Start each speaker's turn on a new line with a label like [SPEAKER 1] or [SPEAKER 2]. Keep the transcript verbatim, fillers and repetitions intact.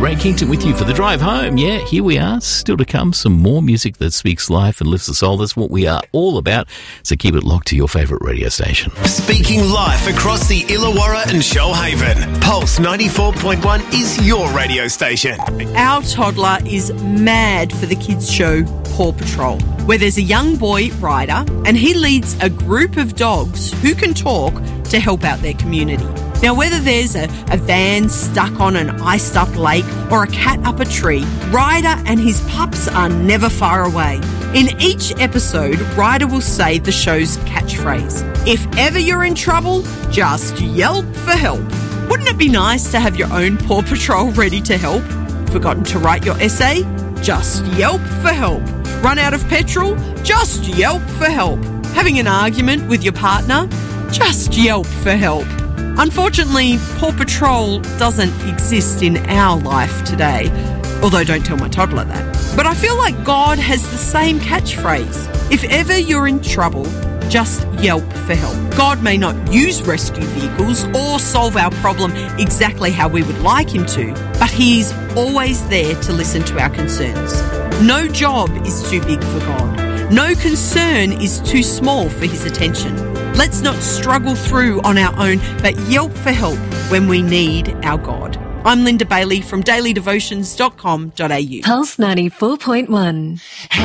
[SPEAKER 1] Ray Kington with you for the drive home. Yeah, here we are. Still to come, some more music that speaks life and lifts the soul. That's what we are all about. So keep it locked to your favourite radio station.
[SPEAKER 2] Speaking life across the Illawarra and Shoalhaven. Pulse ninety-four point one is your radio station.
[SPEAKER 3] Our toddler is mad for the kids' show Paw Patrol, where there's a young boy, Ryder, and he leads a group of dogs who can talk to help out their community. Now, whether there's a, a van stuck on an iced-up lake or a cat up a tree, Ryder and his pups are never far away. In each episode, Ryder will say the show's catchphrase. If ever you're in trouble, just yelp for help. Wouldn't it be nice to have your own Paw Patrol ready to help? Forgotten to write your essay? Just yelp for help. Run out of petrol? Just yelp for help. Having an argument with your partner? Just yelp for help. Unfortunately, Paw Patrol doesn't exist in our life today, although don't tell my toddler that. But I feel like God has the same catchphrase. If ever you're in trouble, just yelp for help. God may not use rescue vehicles or solve our problem exactly how we would like him to, but he's always there to listen to our concerns. No job is too big for God. No concern is too small for his attention. Let's not struggle through on our own, but yelp for help when we need our God. I'm Linda Bailey from daily devotions dot com dot a u.
[SPEAKER 4] Pulse ninety-four point one.